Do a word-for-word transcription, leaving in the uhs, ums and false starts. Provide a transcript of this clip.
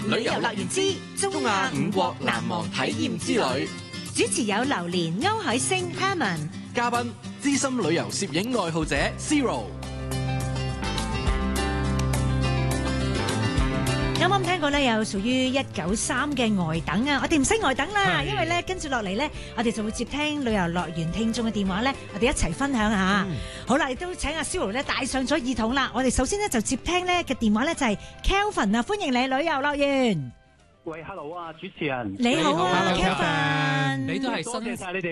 旅遊樂園之中亞五國難忘體驗之旅。 主持有榴蓮、歐海星、Herman。 嘉賓資深旅遊攝影愛好者 Zero。 啱啱聽過咧，有屬於一九三嘅呆等啊！我哋唔使呆等啦，因為咧跟住落嚟咧，我哋就會接聽旅遊樂園聽眾嘅電話咧，我哋一齊分享下。嗯、好啦，亦都請阿 Zero 咧戴上咗耳筒啦。我哋首先咧就接聽咧嘅電話咧就係 Kelvin 啊，歡迎你旅遊樂園。 喂 ，hello 啊，主持人。 你好啊 Hello， ，Kelvin。 你都係新， 多謝晒你哋。